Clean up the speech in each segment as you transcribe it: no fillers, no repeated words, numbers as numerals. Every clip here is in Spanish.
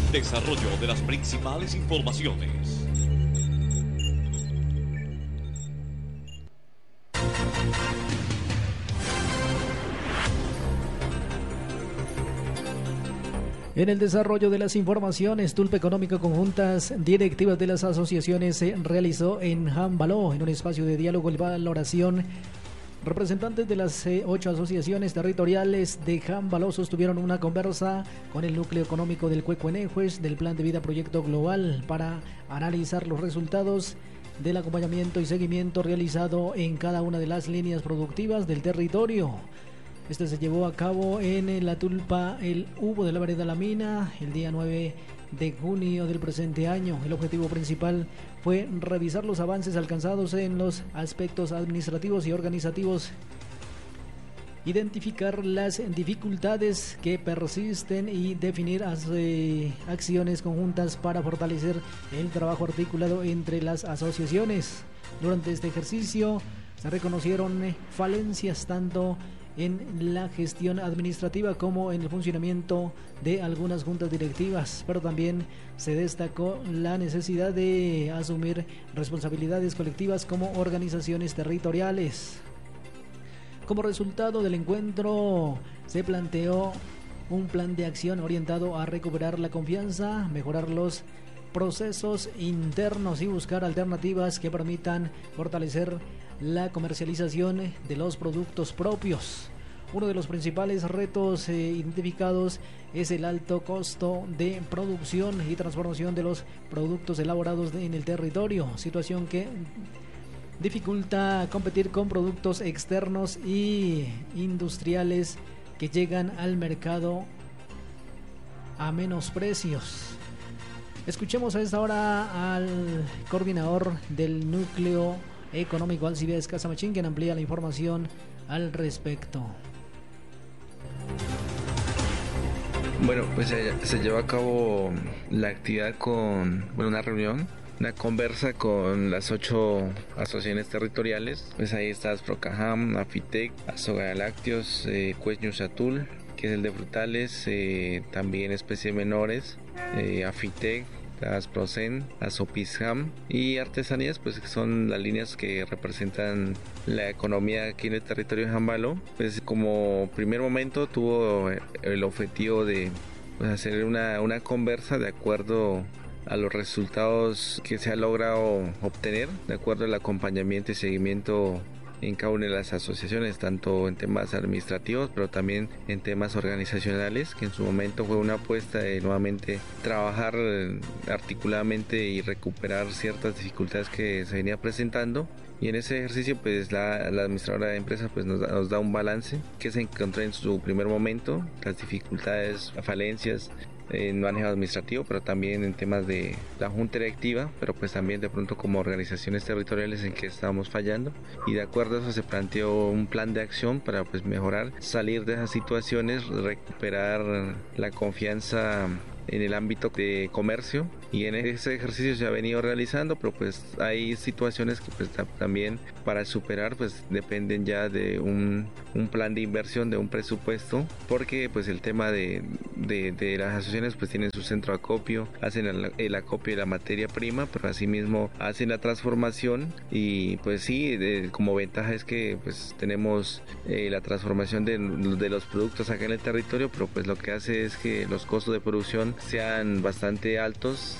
Desarrollo de las principales informaciones. En el desarrollo de las informaciones, Tulpa Económico con juntas directivas de las asociaciones se realizó en Jambaló, en un espacio de diálogo y valoración. Representantes de las 8 asociaciones territoriales de Jambaló sostuvieron una conversa con el núcleo económico del Cuecuenejues del Plan de Vida Proyecto Global para analizar los resultados del acompañamiento y seguimiento realizado en cada una de las líneas productivas del territorio. Este se llevó a cabo en la Tulpa El Hubo de la Vereda La Mina el día 9 de junio del presente año. El objetivo principal fue revisar los avances alcanzados en los aspectos administrativos y organizativos, identificar las dificultades que persisten y definir acciones conjuntas para fortalecer el trabajo articulado entre las asociaciones. Durante este ejercicio se reconocieron falencias tanto en la gestión administrativa como en el funcionamiento de algunas juntas directivas, pero también se destacó la necesidad de asumir responsabilidades colectivas como organizaciones territoriales. Como resultado del encuentro se planteó un plan de acción orientado a recuperar la confianza, mejorar los procesos internos y buscar alternativas que permitan fortalecer la comercialización de los productos propios. Uno de los principales retos identificados es el alto costo de producción y transformación de los productos elaborados en el territorio, situación que dificulta competir con productos externos y industriales que llegan al mercado a menos precios. Escuchemos a esta hora al coordinador del núcleo económico Alcibiades Casamachín, quien amplía la información al respecto. Bueno, pues se llevó a cabo la actividad con una reunión, una conversa con las 8 asociaciones territoriales. Pues ahí está Asprocajam, Afitec, Azogalácteos, Cuesñusatul, que es el de frutales, también especies menores, Afitec, Asprocen, Azopisham y artesanías, pues que son las líneas que representan la economía aquí en el territorio de Jambaló. Pues como primer momento tuvo el objetivo de hacer una conversa de acuerdo a los resultados que se ha logrado obtener, de acuerdo al acompañamiento y seguimiento en cada una de las asociaciones, tanto en temas administrativos, pero también en temas organizacionales, que en su momento fue una apuesta de nuevamente trabajar articuladamente y recuperar ciertas dificultades que se venía presentando. Y en ese ejercicio, pues la administradora de empresa pues nos da un balance que se encontró en su primer momento, las dificultades, las falencias en manejo administrativo, pero también en temas de la junta directiva, pero pues también de pronto como organizaciones territoriales en que estábamos fallando, y de acuerdo a eso se planteó un plan de acción para pues mejorar, salir de esas situaciones, recuperar la confianza en el ámbito de comercio, y en ese ejercicio se ha venido realizando, pero pues hay situaciones que pues también para superar pues dependen ya de un plan de inversión, de un presupuesto, porque pues el tema de las asociaciones pues tienen su centro de acopio, hacen el acopio de la materia prima, pero asimismo hacen la transformación, y pues sí, como ventaja es que pues tenemos la transformación de los productos acá en el territorio, pero pues lo que hace es que los costos de producción sean bastante altos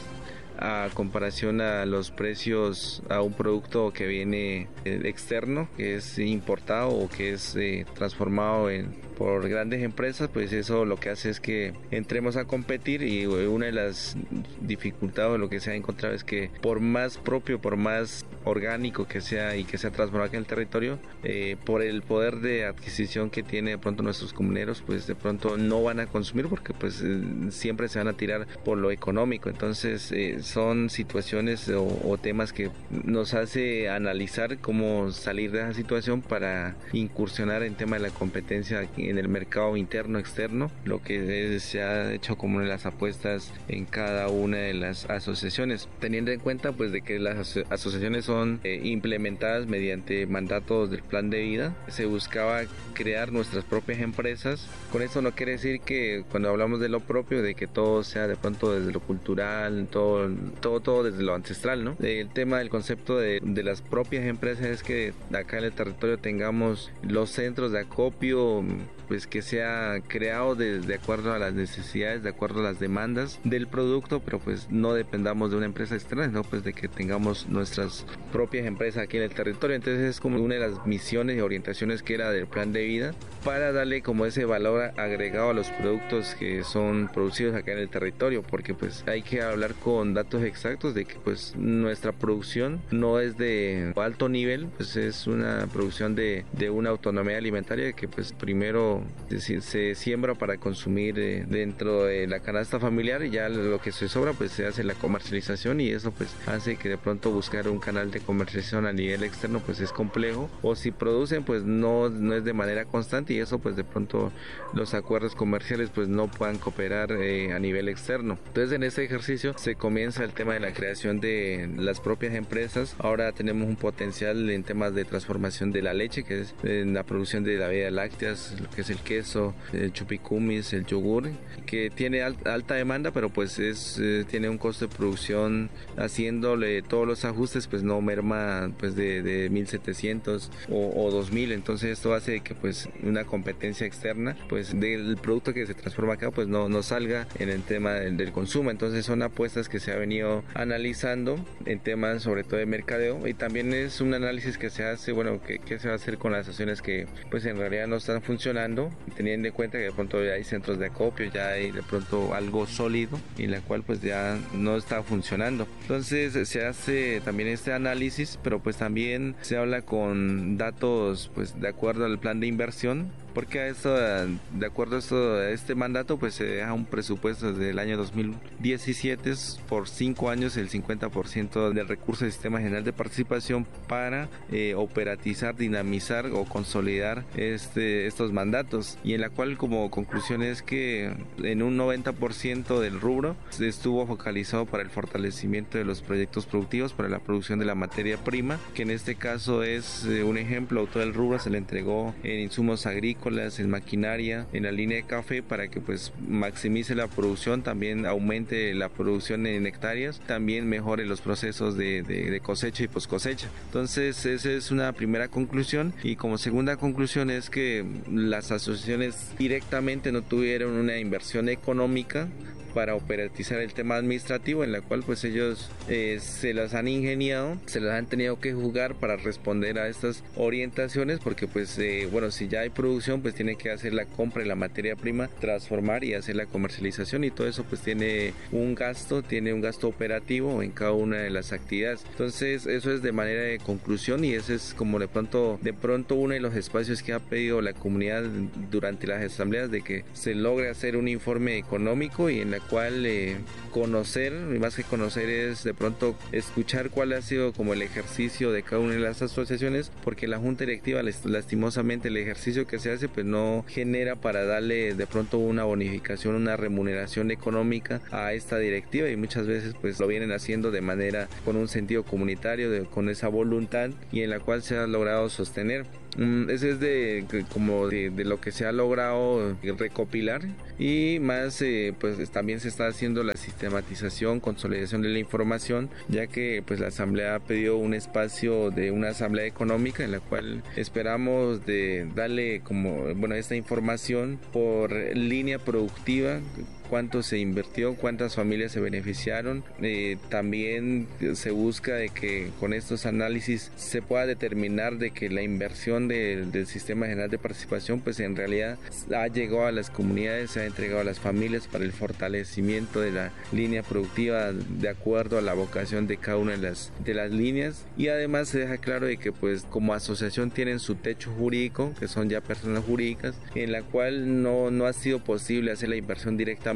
a comparación a los precios a un producto que viene externo, que es importado o que es transformado por grandes empresas. Pues eso lo que hace es que entremos a competir, y una de las dificultades o lo que se ha encontrado es que por más propio, por más orgánico que sea y que sea transformado aquí en el territorio, por el poder de adquisición que tiene de pronto nuestros comuneros, pues de pronto no van a consumir, porque pues siempre se van a tirar por lo económico. Entonces son situaciones o temas que nos hace analizar cómo salir de esa situación para incursionar en tema de la competencia en el mercado interno, externo, lo que se ha hecho como las apuestas en cada una de las asociaciones, teniendo en cuenta pues de que las asociaciones son implementadas mediante mandatos del plan de vida. Se buscaba crear nuestras propias empresas. Con eso no quiere decir que cuando hablamos de lo propio, de que todo sea de pronto desde lo cultural, todo desde lo ancestral, ¿no? El tema del concepto de las propias empresas es que acá en el territorio tengamos los centros de acopio, pues que sea creado de acuerdo a las necesidades, de acuerdo a las demandas del producto, pero pues no dependamos de una empresa externa, ¿no? Pues de que tengamos nuestras propias empresas aquí en el territorio. Entonces es como una de las misiones y orientaciones que era del plan de vida, para darle como ese valor agregado a los productos que son producidos acá en el territorio, porque pues hay que hablar con datos exactos de que pues nuestra producción no es de alto nivel, pues es una producción de una autonomía alimentaria que pues primero se siembra para consumir dentro de la canasta familiar, y ya lo que se sobra pues se hace la comercialización, y eso pues hace que de pronto buscar un canal de comercialización a nivel externo pues es complejo, o si producen pues no es de manera constante, y eso pues de pronto los acuerdos comerciales pues no puedan cooperar a nivel externo. Entonces en este ejercicio se comienza el tema de la creación de las propias empresas. Ahora tenemos un potencial en temas de transformación de la leche, que es en la producción de la bebida lácteas, lo que es el queso, el chupicumis, el yogur, que tiene alta demanda, pero pues tiene un costo de producción, haciéndole todos los ajustes pues no merma pues de 1.700 o 2.000. Entonces esto hace que pues una competencia externa pues del producto que se transforma acá pues no salga en el tema del consumo. Entonces son apuestas que se ha venido analizando en temas sobre todo de mercadeo, y también es un análisis que se hace, bueno, qué se va a hacer con las acciones que pues en realidad no están funcionando, teniendo en cuenta que de pronto ya hay centros de acopio, ya hay de pronto algo sólido en la cual pues ya no está funcionando. Entonces se hace también este análisis, pero pues también se habla con datos pues de acuerdo al plan de inversión, porque de acuerdo a este mandato pues se deja un presupuesto desde el año 2017 por 5 años, el 50% del recurso del Sistema General de Participación para operatizar, dinamizar o consolidar estos mandatos, y en la cual como conclusión es que en un 90% del rubro estuvo focalizado para el fortalecimiento de los proyectos productivos, para la producción de la materia prima, que en este caso es un ejemplo, todo el rubro se le entregó en insumos agrícolas, en maquinaria, en la línea de café, para que pues maximice la producción, también aumente la producción en hectáreas, también mejore los procesos de cosecha y poscosecha. Entonces esa es una primera conclusión, y como segunda conclusión es que las asociaciones directamente no tuvieron una inversión económica para operatizar el tema administrativo, en la cual pues ellos se las han ingeniado, se las han tenido que jugar para responder a estas orientaciones, porque pues bueno, si ya hay producción pues tiene que hacer la compra de la materia prima, transformar y hacer la comercialización, y todo eso pues tiene un gasto operativo en cada una de las actividades. Entonces eso es de manera de conclusión, y ese es como de pronto uno de los espacios que ha pedido la comunidad durante las asambleas, de que se logre hacer un informe económico, y en la cual conocer, y más que conocer es de pronto escuchar cuál ha sido como el ejercicio de cada una de las asociaciones, porque la junta directiva lastimosamente el ejercicio que se hace pues no genera para darle de pronto una bonificación, una remuneración económica a esta directiva, y muchas veces pues lo vienen haciendo de manera con un sentido comunitario, con esa voluntad, y en la cual se ha logrado sostener. Ese es de lo que se ha logrado recopilar, y más pues también se está haciendo la sistematización, consolidación de la información, ya que pues la asamblea ha pedido un espacio de una asamblea económica, en la cual esperamos de darle esta información por línea productiva, cuánto se invirtió, cuántas familias se beneficiaron. También se busca de que con estos análisis se pueda determinar de que la inversión del Sistema General de Participación pues en realidad ha llegado a las comunidades, se ha entregado a las familias para el fortalecimiento de la línea productiva de acuerdo a la vocación de cada una de las líneas. Y además se deja claro de que pues como asociación tienen su techo jurídico, que son ya personas jurídicas, en la cual no ha sido posible hacer la inversión directamente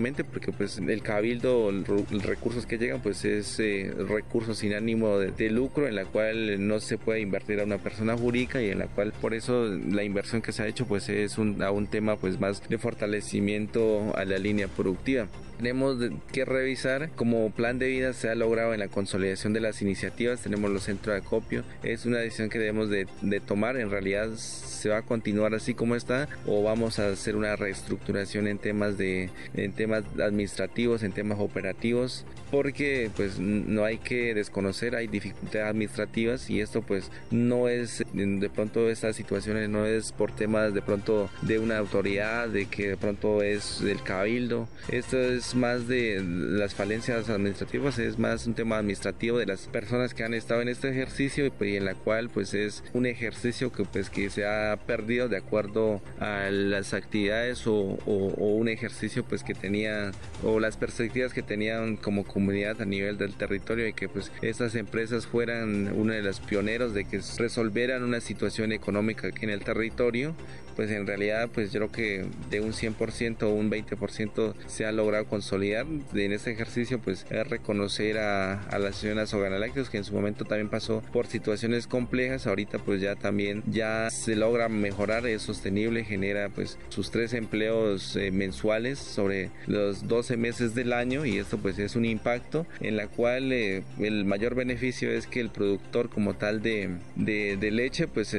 directamente, porque pues el cabildo, los recursos que llegan pues es recursos sin ánimo de lucro, en la cual no se puede invertir a una persona jurídica y en la cual por eso la inversión que se ha hecho pues es a un tema pues más de fortalecimiento a la línea productiva. Tenemos que revisar como plan de vida se ha logrado en la consolidación de las iniciativas. Tenemos los centros de acopio, es una decisión que debemos de tomar. En realidad se va a continuar así como está o vamos a hacer una reestructuración en temas administrativos, en temas operativos, porque pues no hay que desconocer, hay dificultades administrativas y esto pues no es de pronto estas situaciones no es por temas de pronto de una autoridad, de que de pronto es del cabildo. Esto es más de las falencias administrativas, es más un tema administrativo de las personas que han estado en este ejercicio y en la cual pues es un ejercicio que se ha perdido de acuerdo a las actividades o un ejercicio pues que tenía o las perspectivas que tenían como comunidad a nivel del territorio y que pues estas empresas fueran uno de los pioneros de que resolvieran una situación económica aquí en el territorio. Pues en realidad pues yo creo que de un 100% o un 20% se ha logrado consolidar. En este ejercicio pues es reconocer a la asociación Azogalácticos, que en su momento también pasó por situaciones complejas. Ahorita pues ya también ya se logra mejorar, es sostenible, genera pues sus 3 empleos mensuales sobre los 12 meses del año y esto pues es un impacto en la cual el mayor beneficio es que el productor como tal de leche pues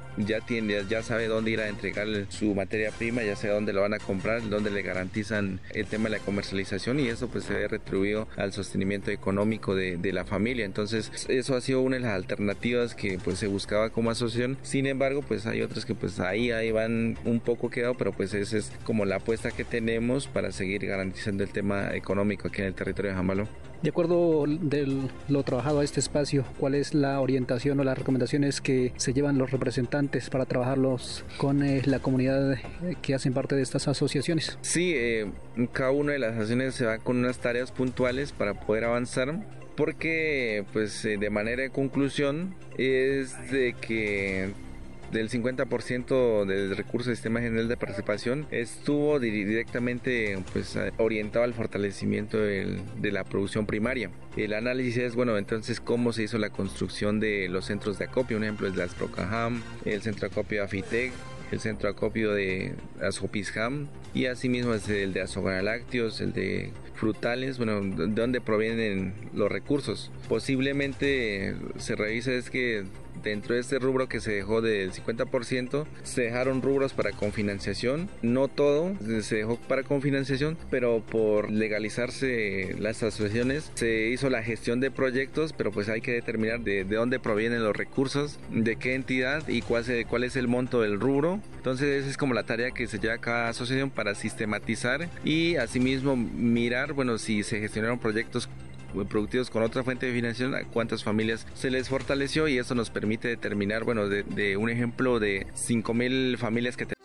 ya sabe dónde ir a entregar su materia prima, ya sabe dónde lo van a comprar, dónde le garantizan el tema de la comercialización y eso pues se ve retribuido al sostenimiento económico de la familia. Entonces eso ha sido una de las alternativas que pues se buscaba como asociación. Sin embargo pues hay otras que pues ahí van un poco quedado, pero pues esa es como la apuesta que tenemos para seguir garantizando el tema económico aquí en el territorio de Jambaló. De acuerdo de lo trabajado a este espacio, ¿cuál es la orientación o las recomendaciones que se llevan los representantes para trabajarlos con la comunidad que hacen parte de estas asociaciones? Sí, cada una de las asociaciones se va con unas tareas puntuales para poder avanzar, porque pues de manera de conclusión es de que del 50% del recurso del Sistema General de Participación estuvo directamente pues orientado al fortalecimiento de la producción primaria. El análisis es, bueno, entonces cómo se hizo la construcción de los centros de acopio. Un ejemplo es de Asprocajam, el centro de acopio de Afitec, el centro de acopio de Azopisham y asimismo es el de Azogalácticos, el de frutales, bueno, de dónde provienen los recursos. Posiblemente se revisa es que dentro de este rubro que se dejó del 50%, se dejaron rubros para confinanciación. No todo se dejó para confinanciación, pero por legalizarse las asociaciones se hizo la gestión de proyectos, pero pues hay que determinar de dónde provienen los recursos, de qué entidad y cuál es el monto del rubro. Entonces esa es como la tarea que se lleva a cada asociación para sistematizar y asimismo mirar, bueno, si se gestionaron proyectos productivos con otra fuente de financiación, a cuántas familias se les fortaleció y eso nos permite determinar, bueno, de un ejemplo de 5,000 familias que